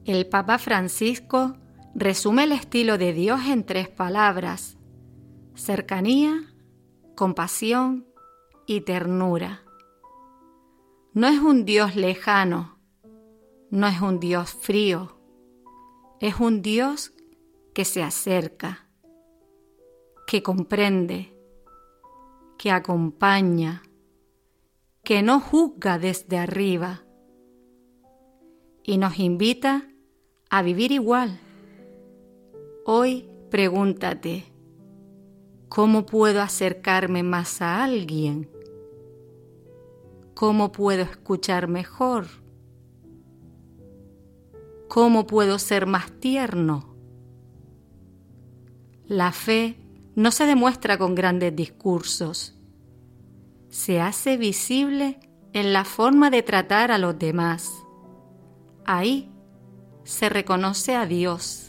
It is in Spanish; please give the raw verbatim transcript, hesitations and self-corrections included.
El Papa Francisco resume el estilo de Dios en tres palabras: cercanía, compasión y ternura. No es un Dios lejano, no es un Dios frío, es un Dios que se acerca, que comprende, que acompaña, que no juzga desde arriba y nos invita a vivir igual. Hoy pregúntate, ¿cómo puedo acercarme más a alguien? ¿Cómo puedo escuchar mejor? ¿Cómo puedo ser más tierno? La fe no se demuestra con grandes discursos. Se hace visible en la forma de tratar a los demás. Ahí se reconoce a Dios.